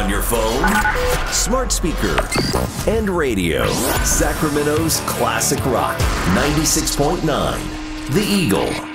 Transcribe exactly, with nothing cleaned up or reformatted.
On your phone, smart speaker, and radio. Sacramento's classic rock, ninety-six point nine. The Eagle.